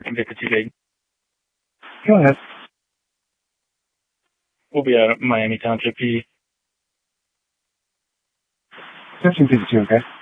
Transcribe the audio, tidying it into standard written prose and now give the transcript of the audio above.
investigate. Go ahead. We'll be at Miami Township PD. 1552, okay?